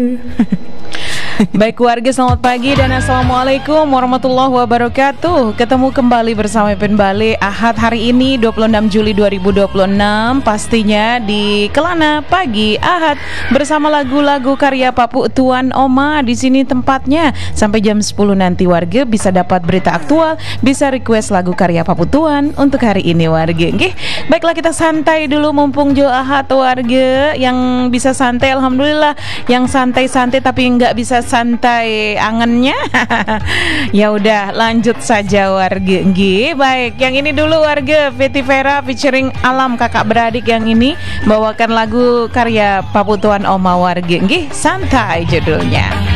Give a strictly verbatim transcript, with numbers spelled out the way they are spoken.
Baik warga, selamat pagi dan assalamualaikum warahmatullahi wabarakatuh. Ketemu kembali bersama Ipin Bali Ahad hari ini dua puluh enam Juli dua ribu dua puluh enam. Pastinya di Kelana Pagi Ahad bersama lagu-lagu karya Papu Tuan Oma. Di sini tempatnya sampai jam sepuluh nanti warga bisa dapat berita aktual, bisa request lagu karya Papu Tuan untuk hari ini warga. Nggih, baiklah kita santai dulu mumpung Jo Ahad warga. Yang bisa santai alhamdulillah, yang santai-santai tapi nggak bisa santai angennya. Ya udah lanjut saja warga. Nggih, baik. Yang ini dulu warga, Veti Vera featuring Alam kakak beradik yang ini bawakan lagu karya Papu Tuan Oma warga. Nggih, santai judulnya.